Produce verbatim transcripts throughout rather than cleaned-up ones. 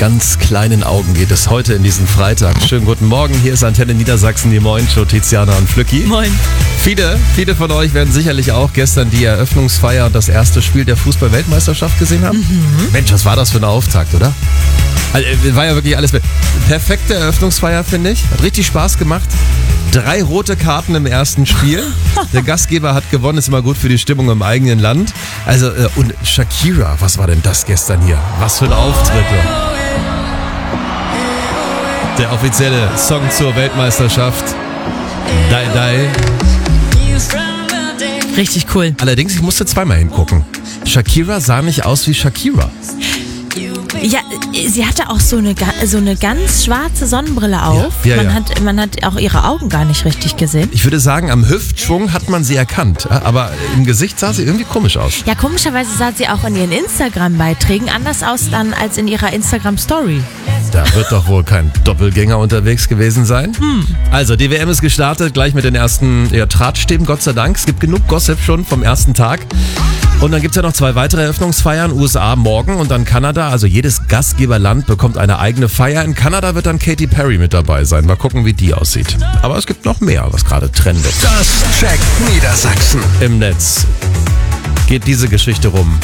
ganz kleinen Augen geht es heute in diesen Freitag. Schönen guten Morgen, hier ist Antenne Niedersachsen, die Moin-Show, Tiziana und Flücki. Moin. Viele, viele von euch werden sicherlich auch gestern die Eröffnungsfeier und das erste Spiel der Fußball-Weltmeisterschaft gesehen haben. Mhm. Mensch, was war das für ein Auftakt, oder? Also, war ja wirklich alles perfekte Eröffnungsfeier, finde ich. Hat richtig Spaß gemacht. Drei rote Karten im ersten Spiel. Der Gastgeber hat gewonnen, ist immer gut für die Stimmung im eigenen Land. Also, und Shakira, was war denn das gestern hier? Was für ein Auftritt. Der offizielle Song zur Weltmeisterschaft. Die, die. Richtig cool. Allerdings, ich musste zweimal hingucken. Shakira sah nicht aus wie Shakira. Ja, sie hatte auch so eine, so eine ganz schwarze Sonnenbrille auf. Ja, ja, man, ja. Hat, man hat auch ihre Augen gar nicht richtig gesehen. Ich würde sagen, am Hüftschwung hat man sie erkannt. Aber im Gesicht sah sie irgendwie komisch aus. Ja, komischerweise sah sie auch in ihren Instagram-Beiträgen anders aus dann als in ihrer Instagram-Story. Da wird doch wohl kein Doppelgänger unterwegs gewesen sein. Hm. Also, die W M ist gestartet, gleich mit den ersten ja, Drahtstäben, Gott sei Dank. Es gibt genug Gossip schon vom ersten Tag. Und dann gibt es ja noch zwei weitere Eröffnungsfeiern, U S A morgen und dann Kanada. Also jedes Gastgeberland bekommt eine eigene Feier. In Kanada wird dann Katy Perry mit dabei sein. Mal gucken, wie die aussieht. Aber es gibt noch mehr, was gerade trendet. Das checkt Niedersachsen. Im Netz geht diese Geschichte rum.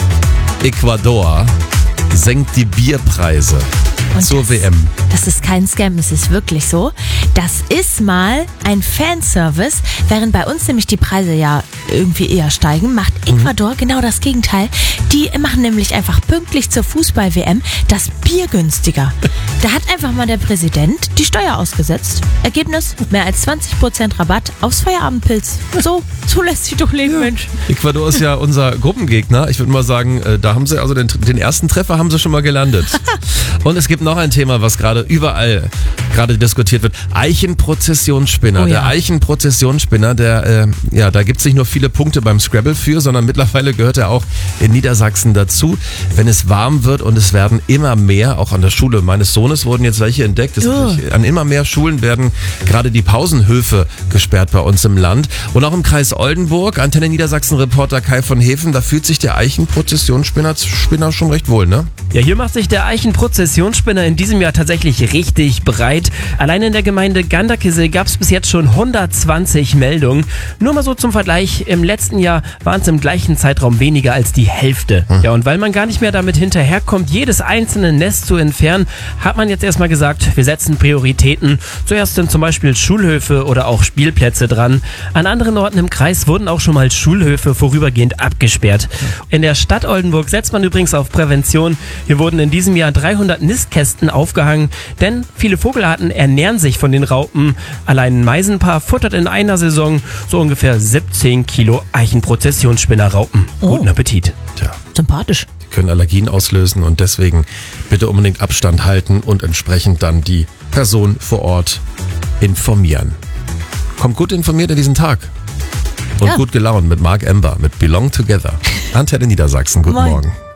Ecuador senkt die Bierpreise Und zur das, W M. Das ist kein Scam, es ist wirklich so. Das ist mal ein Fanservice, während bei uns nämlich die Preise ja irgendwie eher steigen, macht Ecuador mhm. genau das Gegenteil. Die machen nämlich einfach pünktlich zur Fußball-W M das Bier günstiger. Da hat einfach mal der Präsident die Steuer ausgesetzt. Ergebnis, mehr als zwanzig Prozent Rabatt aufs Feierabendpilz. So, so lässt sich doch leben, Mensch. Ecuador ist ja unser Gruppengegner. Ich würde mal sagen, da haben sie, also den, den ersten Treffer haben sie schon mal gelandet. Und es gibt noch ein Thema, was gerade überall gerade diskutiert wird. Eichenprozessionsspinner. Oh ja. Der Eichenprozessionsspinner, der, äh, ja, da gibt es nicht nur viele Punkte beim Scrabble für, sondern mittlerweile gehört er auch in Niedersachsen dazu. Wenn es warm wird und es werden immer mehr, auch an der Schule meines Sohnes wurden jetzt welche entdeckt. Es, Oh. An immer mehr Schulen werden gerade die Pausenhöfe gesperrt bei uns im Land. Und auch im Kreis Oldenburg, Antenne Niedersachsen-Reporter Kai von Hefen, da fühlt sich der Eichenprozessionsspinner Spinner schon recht wohl, ne? Ja, hier macht sich der Eichenprozessionsspinner in diesem Jahr tatsächlich richtig breit. Allein in der Gemeinde Ganderkesee gab es bis jetzt schon hundertzwanzig Meldungen. Nur mal so zum Vergleich, im letzten Jahr waren es im gleichen Zeitraum weniger als die Hälfte. Hm. Ja, und weil man gar nicht mehr damit hinterherkommt, jedes einzelne Nest zu entfernen, hat man jetzt erstmal gesagt, wir setzen Prioritäten. Zuerst sind zum Beispiel Schulhöfe oder auch Spielplätze dran. An anderen Orten im Kreis wurden auch schon mal Schulhöfe vorübergehend abgesperrt. In der Stadt Oldenburg setzt man übrigens auf Prävention. Hier wurden in diesem Jahr dreihundert Nistkästen aufgehangen, denn viele Vogelarten ernähren sich von den Raupen. Allein ein Meisenpaar futtert in einer Saison so ungefähr siebzehn Kilo Eichenprozessionsspinnerraupen. Oh. Guten Appetit. Tja. Sympathisch. Die können Allergien auslösen und deswegen bitte unbedingt Abstand halten und entsprechend dann die Person vor Ort informieren. Kommt gut informiert in diesen Tag. Und Ja. gut gelaunt mit Mark Ember, mit Belong Together. Antenne Niedersachsen, guten Moin. Morgen.